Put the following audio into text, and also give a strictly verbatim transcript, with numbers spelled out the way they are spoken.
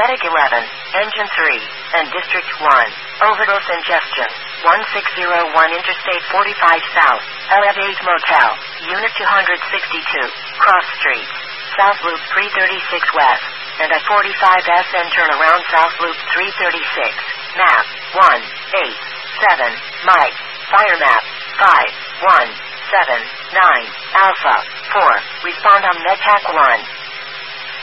Static eleven, Engine three, and District one. Overdose ingestion. one six zero one Interstate forty-five South, Elevate Motel, Unit two sixty-two, Cross Street, South Loop three thirty-six West, and I forty-five S N turn around South Loop three thirty-six. Map, one eight seven, Mike, Fire Map, five one seven nine, Alpha, four, respond on MedTac one.